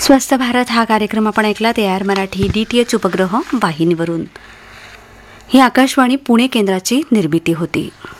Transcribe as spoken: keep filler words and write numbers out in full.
स्वस्थ भारत हा कार्यक्रम आपण ऐकला ते R Marathi D T H उपग्रह वाहिनीवरून. ही आकाशवाणी पुणे केंद्राची निर्मिती होती.